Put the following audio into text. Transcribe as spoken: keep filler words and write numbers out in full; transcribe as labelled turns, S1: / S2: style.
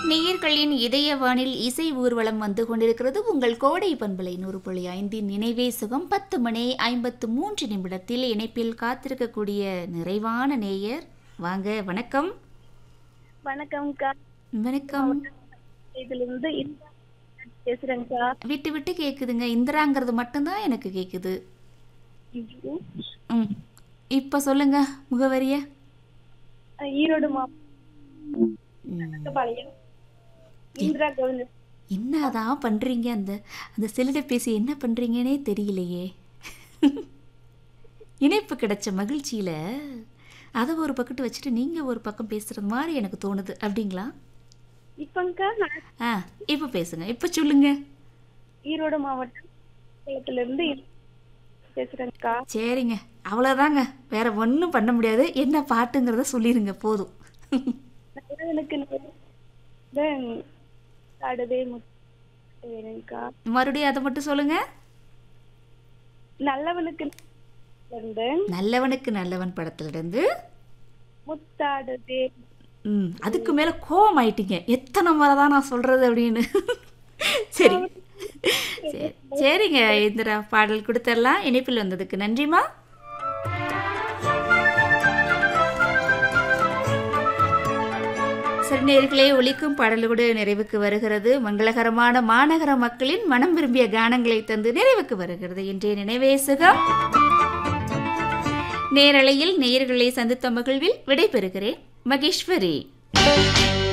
S1: நேயர்களின் இதயவானில் இசை ஊர்வலம் வந்து கொண்டிருக்கிறது. உங்கள் கோடை பண்பலை நூறு புள்ளி ஐந்தின் நினைவே சுகம். பத்து மணி ஐம்பத்து மூன்று நிமிடத்தில் இணைப்பில் காத்திருக்கக்கூடிய நிறைவான நேயர் வாங்க. வணக்கம்.
S2: வணக்கம்க்கா.
S1: வணக்கம்.
S2: இதிலிருந்து பேசுறேன்க்கா.
S1: விட்டு விட்டு கேக்குதுங்க. இந்திராங்கிறது மட்டும்தான் எனக்கு கேக்குது. ம் இப்ப சொல்லுங்க முகவரிய.
S2: ஈரோடு மாவட்டம் இந்திரா கோவிந்தன்.
S1: என்னதான் பண்றீங்க? அந்த அந்த செல்லிட பேசி என்ன பண்றீங்கன்னே தெரியலையே. இணைப்பு கிடைச்ச மகிழ்ச்சியில அதை ஒரு பக்கத்து வச்சுட்டு நீங்க ஒரு பக்கம் பேசுறது மாதிரி எனக்கு தோணுது. அப்படிங்களா?
S2: இப்பங்கா
S1: ஆ இப்ப பேசுங்க. இப்ப சொல்லுங்க.
S2: ஈரோடு மாவட்டம் இருந்து பேசுறேன்க்கா.
S1: சரிங்க, அவ்வளோதாங்க. வேற ஒன்றும் பண்ண முடியாது. என்ன பாட்டுங்கிறத சொல்லிருங்க போதும். மறுபடியும் அதை மட்டும் சொல்லுங்க.
S2: நல்லவனுக்கு
S1: நல்லவனுக்கு நல்லவன் படத்துல இருந்து
S2: முத்தாடுதே.
S1: ம் அதுக்கு மேல கோவம் ஆயிட்டீங்க. எத்தனை முறை தான் நான் சொல்றது அப்படின்னு. சரி சரி சரிங்க இந்திரா, பாடல் கொடுத்துடலாம். இணைப்பில் வந்ததுக்கு நன்றிமா. சரி நேயர்களே, ஒலிக்கும் பாடலோடு நிறைவுக்கு வருகிறது. மங்களகரமான மாநகர மக்களின் மனம் விரும்பிய கானங்களை தந்து நிறைவுக்கு வருகிறது இன்றைய நினைவே சுகம். நேரலையில் நேயர்களை சந்தித்த மகிழ்வில் விடைபெறுகிறேன். மகேஸ்வரி.